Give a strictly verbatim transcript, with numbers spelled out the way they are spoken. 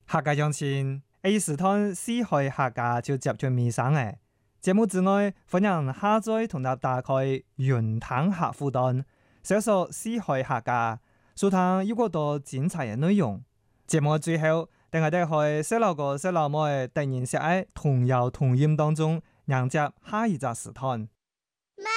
客家鄉親 A 時段四海客家就接住尾聲誒。節目之外，歡迎下載同大打開雲談客戶端，搜索四海客家，收聽有好多精彩嘅內容。節目最後，等我哋去細路哥細路妹突然寫喺童謠童謠當中，迎接下一集時段。